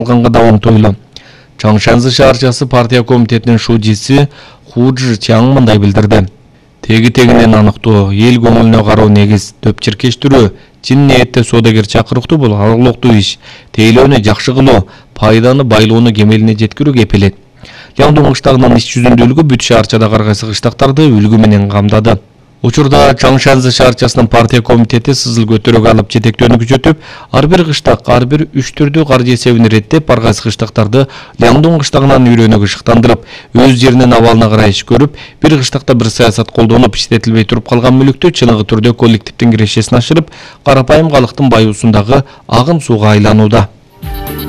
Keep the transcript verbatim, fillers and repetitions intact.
алганга да оңтойлуу. Чаңшанзы шаарчасы партия комитетинин шужиси Хужи Чаң мындай билдирди. Теги-тегинен аныктоо, эл көңүлүнө кароо негиз, төпчиркештирүү, чын ниетте соодагер чакырыктуу бул алгылыктуу иш. Тейлөөнү жакшы кылуу, пайданы байлоону кемелине жеткирүү кепилет. Ляңдун кыштагынын иш жүзүндүүлүгү бүт шаарчада каргайсы кыштактарды үлгү менен камдады. Учурда Чаңшанзы шаарчасынын партия комитети сызыл көтөрүүгө алып жетектөөнү күчөтүп, ар бир кыштак, ар бир үч түрдүү кар эсебин реттеп, ар кайсы кыштактарды Ляңдун кыштагынан үйрөнүүгө ышыктандырып, өз жеринин абалына карай иш көрүп, бир кыштакта бир саясат колдонуп, иштетилбей туруп калган мүлүктү чыныгы түрдө коллективдин кирешесин ашырып, карапайым калктын баюусундагы агын сууга айланууда.